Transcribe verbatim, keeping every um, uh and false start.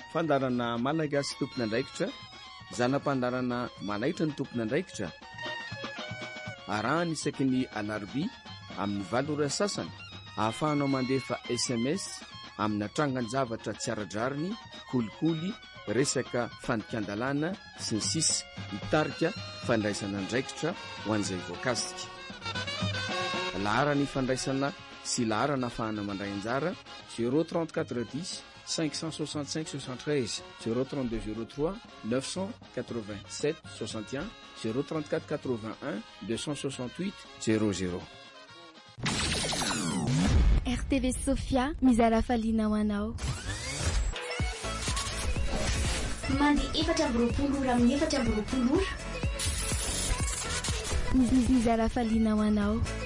fandarana malagasy tompona andraikitra, zanam-pandarana manaitra ny tompona andraikitra. Arahany isaky ny alarobia amin'ny valora sasany, ahafahanao mandefa S M S amin'ny atrangan-javatra tsy ara-drariny, kolikoly, resaka fandikan-dalàna sy ny sisa, mitarika fandraisana andraikitra ho an'izay voakasika. Laharany fandraisana sy laharana ahafahana mandray anjara zéro trente-quatre dix cinq cent soixante-cinq soixante-treize, zéro trente-deux zéro trois neuf cent quatre-vingt-sept soixante et un, zéro trente-quatre quatre-vingt-un deux cent soixante-huit zéro zéro. R T V Sofia mizara faliana ho anao. Mandi efatra amby roapolo ora amin'ny efatra amby roapolo ora. Mizara faliana ho anao.